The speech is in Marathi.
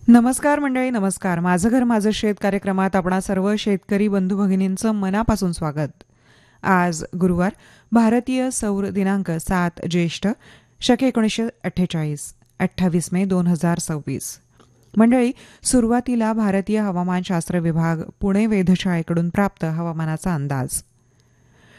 नमस्कार मंडळी, नमस्कार. माझं घर माझं शेत कार्यक्रमात आपणा सर्व शेतकरी बंधू भगिनींचं मनापासून स्वागत. आज गुरुवार, भारतीय सौर दिनांक 7 ज्येष्ठ शके 1948, 28 मे 2026. मंडळी, सुरुवातीला भारतीय हवामानशास्त्र विभाग पुणे वेधशाळेकडून प्राप्त हवामानाचा अंदाज.